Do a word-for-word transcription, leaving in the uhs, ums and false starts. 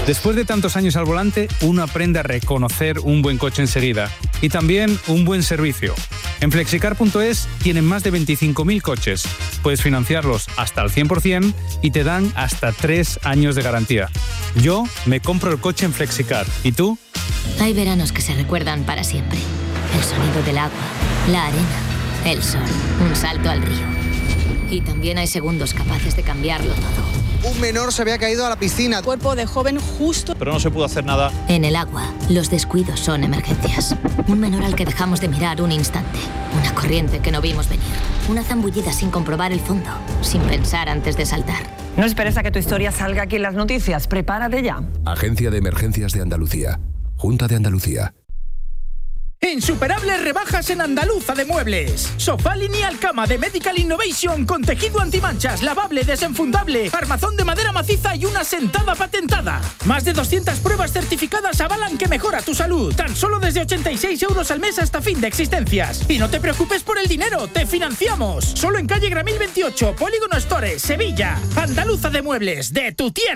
Después de tantos años al volante, uno aprende a reconocer un buen coche enseguida y también un buen servicio. En flexicar punto es tienen más de veinticinco mil coches. Puedes financiarlos hasta al cien por ciento y te dan hasta tres años de garantía. Yo me compro el coche en Flexicar. ¿Y tú? Hay veranos que se recuerdan para siempre. El sonido del agua, la arena, el sol, un salto al río. Y también hay segundos capaces de cambiarlo todo. Un menor se había caído a la piscina. Cuerpo de joven justo. Pero no se pudo hacer nada. En el agua, los descuidos son emergencias. Un menor al que dejamos de mirar un instante. Una corriente que no vimos venir. Una zambullida sin comprobar el fondo. Sin pensar antes de saltar. No esperes a que tu historia salga aquí en las noticias. Prepárate ya. Agencia de Emergencias de Andalucía. Junta de Andalucía. Insuperables rebajas en Andaluza de Muebles. Sofá lineal cama de Medical Innovation con tejido antimanchas, lavable, desenfundable, armazón de madera maciza y una sentada patentada. Más de doscientas pruebas certificadas avalan que mejora tu salud. Tan solo desde ochenta y seis euros al mes hasta fin de existencias. Y no te preocupes por el dinero, te financiamos. Solo en calle Gramil veintiocho, Polígono Stores, Sevilla. Andaluza de Muebles, de tu tierra.